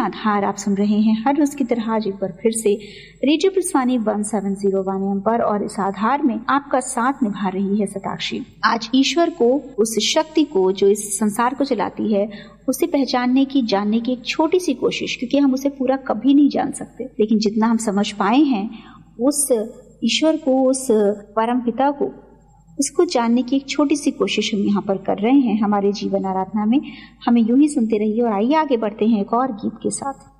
आधार आप सुन रहे हैं हर रोज की तरह आज एक बार फिर से रेडियो पुरस्वानी 1701 AM पर, और इस आधार में आपका साथ निभा रही है सताक्षी। आज ईश्वर को, उस शक्ति को जो इस संसार को चलाती है, उसे पहचानने की, जानने की एक छोटी सी कोशिश, क्योंकि हम उसे पूरा कभी नहीं जान सकते, लेकिन जितना हम समझ पाए हैं उस ईश्वर को, उस परम पिता को, उसको जानने की एक छोटी सी कोशिश हम यहाँ पर कर रहे हैं हमारे जीवन आराधना में। हमें यूं ही सुनते रहिए और आइए आगे बढ़ते हैं एक और गीत के साथ।